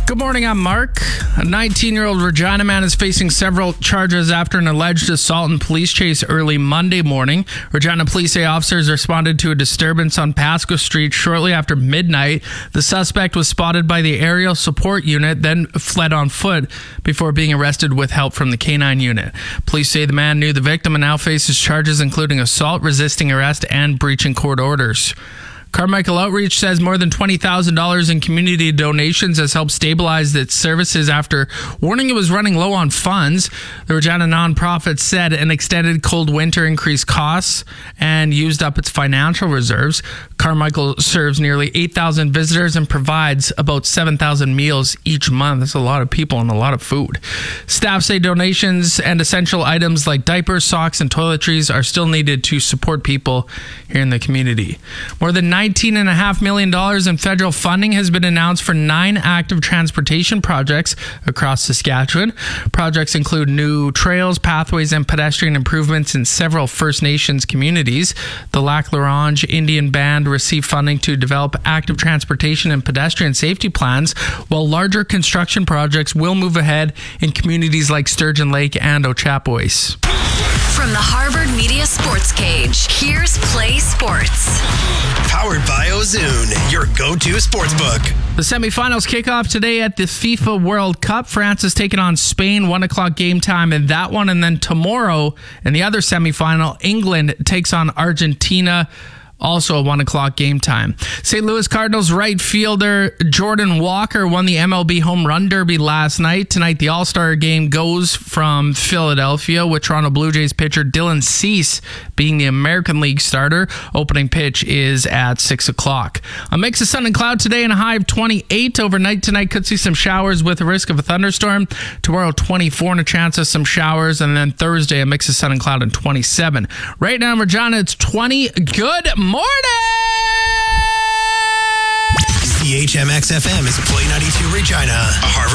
Good morning, I'm Mark. A 19-year-old Regina man is facing several charges after an alleged assault and police chase early Monday morning. Regina police say officers responded to a disturbance on Pasco Street shortly after midnight. The suspect was spotted by the aerial support unit, then fled on foot before being arrested with help from the K-9 unit. Police say the man knew the victim and now faces charges including assault, resisting arrest, and breaching court orders. Carmichael Outreach says more than $20,000 in community donations has helped stabilize its services after warning it was running low on funds. The Regina nonprofit said an extended cold winter increased costs and used up its financial reserves. Carmichael serves nearly 8,000 visitors and provides about 7,000 meals each month. That's a lot of people and a lot of food. Staff say donations and essential items like diapers, socks, and toiletries are still needed to support people here in the community. More than $19.5 million in federal funding has been announced for 9 active transportation projects across Saskatchewan. Projects include new trails, pathways, and pedestrian improvements in several First Nations communities. The Lac La Ronge Indian Band received funding to develop active transportation and pedestrian safety plans, while larger construction projects will move ahead in communities like Sturgeon Lake and Ochapowace. From the Harvard Media Sports Cage, here's Play Sports. Powered by Ozoon, your go-to sportsbook. The semifinals kick off today at the FIFA World Cup. France is taking on Spain, 1 o'clock game time in that one. And then tomorrow, in the other semifinal, England takes on Argentina. Also a 1 o'clock game time. St. Louis Cardinals right fielder Jordan Walker won the MLB Home Run Derby last night. Tonight, the All-Star game goes from Philadelphia with Toronto Blue Jays pitcher Dylan Cease being the American League starter. Opening pitch is at 6 o'clock. A mix of sun and cloud today and a high of 28. Overnight tonight could see some showers with a risk of a thunderstorm. Tomorrow, 24 and a chance of some showers. And then Thursday, a mix of sun and cloud and 27. Right now in Regina, it's 20. Good morning! CHMX FM is Play 92 Regina, a Harvard